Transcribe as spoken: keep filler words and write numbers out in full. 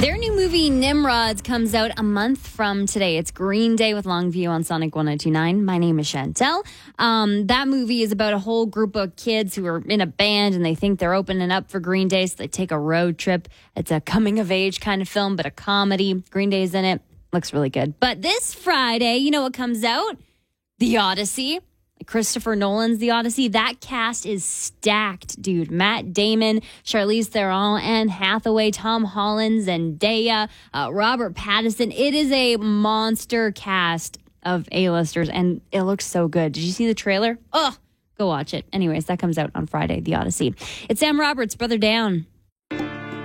Their new movie, Nimrods, comes out a month from today. It's Green Day with Longview on Sonic one oh two point nine. My name is Chantel. Um, that movie is about a whole group of kids who are in a band and they think they're opening up for Green Day, so they take a road trip. It's a coming-of-age kind of film, but a comedy. Green Day's in it. Looks really good. But this Friday, you know what comes out? The Odyssey. Christopher Nolan's The Odyssey. That cast is stacked, dude. Matt Damon, Charlize Theron, Anne Hathaway, Tom Holland, Zendaya, uh, Robert Pattinson. It is a monster cast of A-listers, and it looks so good. Did you see the trailer? Oh, go watch it. Anyways, that comes out on Friday, The Odyssey. It's Sam Roberts, Brother Down.